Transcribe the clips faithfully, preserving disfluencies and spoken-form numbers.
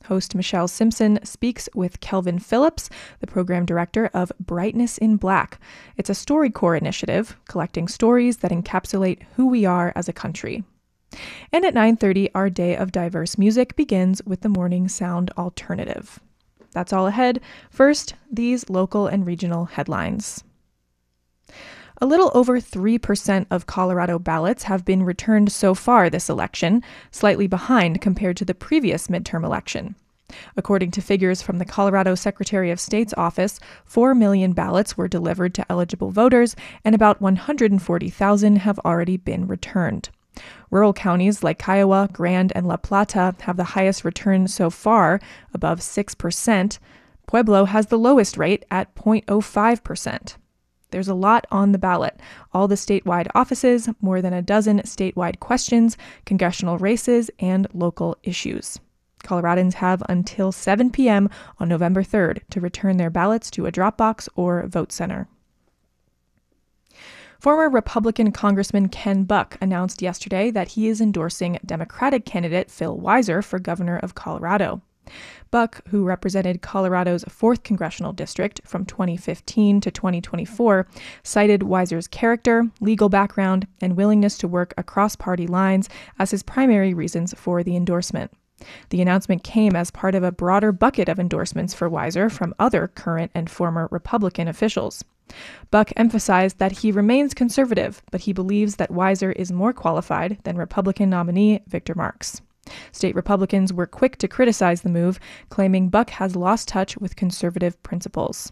Host Michelle Simpson speaks with Kelvin Phillips, the program director of Brightness in Black. It's a StoryCorps initiative, collecting stories that encapsulate who we are as a country. And at nine thirty, our day of diverse music begins with the Morning Sound Alternative. That's all ahead. First, these local and regional headlines. A little over three percent of Colorado ballots have been returned so far this election, slightly behind compared to the previous midterm election. According to figures from the Colorado Secretary of State's office, four million ballots were delivered to eligible voters, and about one hundred forty thousand have already been returned. Rural counties like Kiowa, Grand, and La Plata have the highest return so far, above six percent. Pueblo has the lowest rate at zero point zero five percent. There's a lot on the ballot. All the statewide offices, more than a dozen statewide questions, congressional races, and local issues. Coloradans have until seven p.m. on November third to return their ballots to a drop box or vote center. Former Republican Congressman Ken Buck announced yesterday that he is endorsing Democratic candidate Phil Weiser for governor of Colorado. Buck, who represented Colorado's fourth Congressional District from twenty fifteen to twenty twenty-four, cited Weiser's character, legal background, and willingness to work across party lines as his primary reasons for the endorsement. The announcement came as part of a broader bucket of endorsements for Weiser from other current and former Republican officials. Buck emphasized that he remains conservative, but he believes that Weiser is more qualified than Republican nominee Victor Marx. State Republicans were quick to criticize the move, claiming Buck has lost touch with conservative principles.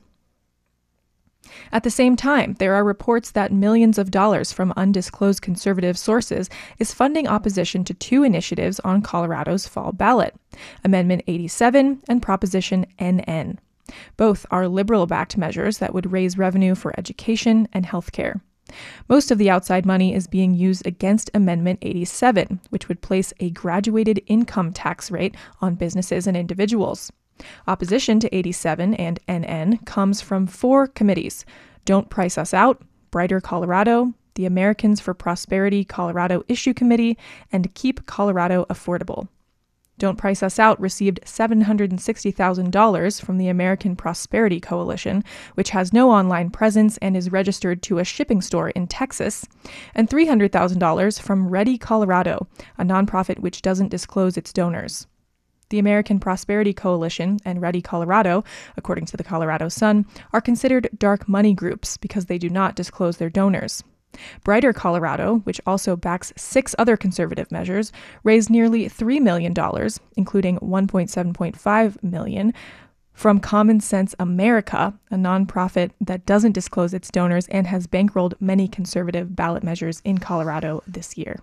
At the same time, there are reports that millions of dollars from undisclosed conservative sources is funding opposition to two initiatives on Colorado's fall ballot, Amendment eighty-seven and Proposition N N. Both are liberal-backed measures that would raise revenue for education and healthcare. Most of the outside money is being used against Amendment eighty-seven, which would place a graduated income tax rate on businesses and individuals. Opposition to eighty-seven and N N comes from four committees: Don't Price Us Out, Brighter Colorado, the Americans for Prosperity Colorado Issue Committee, and Keep Colorado Affordable. Don't Price Us Out received seven hundred sixty thousand dollars from the American Prosperity Coalition, which has no online presence and is registered to a shipping store in Texas, and three hundred thousand dollars from Ready Colorado, a nonprofit which doesn't disclose its donors. The American Prosperity Coalition and Ready Colorado, according to the Colorado Sun, are considered dark money groups because they do not disclose their donors. Brighter Colorado, which also backs six other conservative measures, raised nearly three million dollars, including one point seven five million dollars from Common Sense America, a nonprofit that doesn't disclose its donors and has bankrolled many conservative ballot measures in Colorado this year.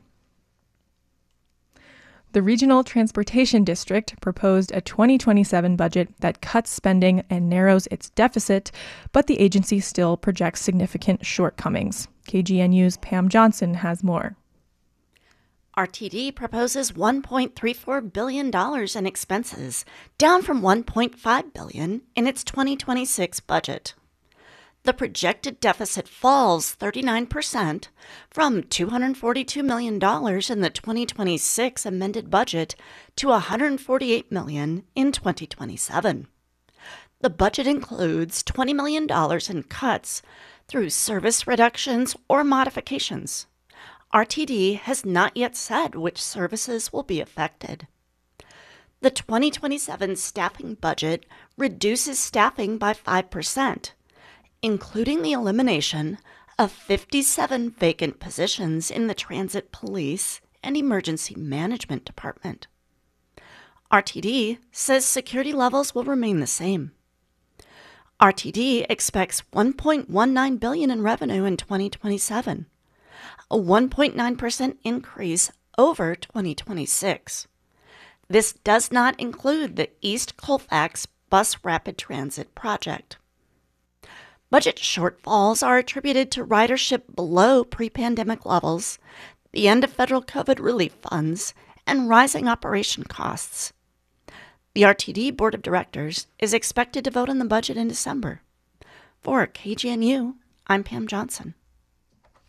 The Regional Transportation District proposed a twenty twenty-seven budget that cuts spending and narrows its deficit, but the agency still projects significant shortcomings. K G N U's Pam Johnson has more. R T D proposes one point three four billion dollars in expenses, down from one point five billion dollars in its twenty twenty-six budget. The projected deficit falls thirty-nine percent from two hundred forty-two million dollars in the twenty twenty-six amended budget to one hundred forty-eight million dollars in twenty twenty-seven. The budget includes twenty million dollars in cuts through service reductions or modifications. R T D has not yet said which services will be affected. The twenty twenty-seven staffing budget reduces staffing by five percent. Including the elimination of fifty-seven vacant positions in the Transit Police and Emergency Management Department. R T D says security levels will remain the same. R T D expects one point one nine billion dollars in revenue in twenty twenty-seven, a one point nine percent increase over twenty twenty-six. This does not include the East Colfax Bus Rapid Transit project. Budget shortfalls are attributed to ridership below pre-pandemic levels, the end of federal COVID relief funds, and rising operation costs. The R T D Board of Directors is expected to vote on the budget in December. For K G N U, I'm Pam Johnson.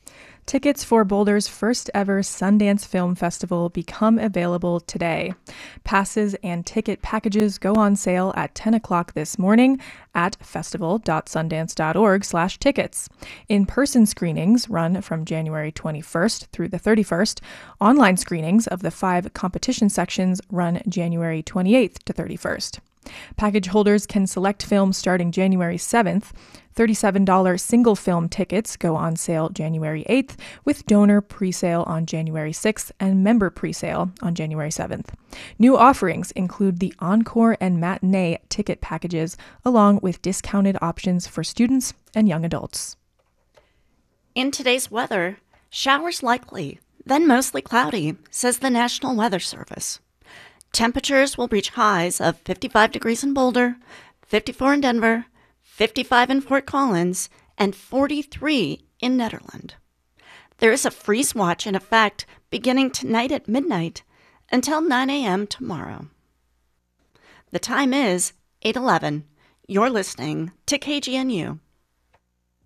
Tickets for Boulder's first ever Sundance Film Festival become available today. Passes and ticket packages go on sale at ten o'clock this morning at festival.sundance.org slash tickets. In-person screenings run from January twenty-first through the thirty-first. Online screenings of the five competition sections run January twenty-eighth to thirty-first. Package holders can select films starting January seventh. thirty-seven dollars single film tickets go on sale January eighth, with donor presale on January sixth and member presale on January seventh. New offerings include the Encore and Matinee ticket packages, along with discounted options for students and young adults. In today's weather, showers likely, then mostly cloudy, says the National Weather Service. Temperatures will reach highs of fifty-five degrees in Boulder, fifty-four in Denver, fifty-five in Fort Collins, and forty-three in Nederland. There is a freeze watch in effect beginning tonight at midnight until nine a.m. tomorrow. The time is eight eleven. You're listening to K G N U.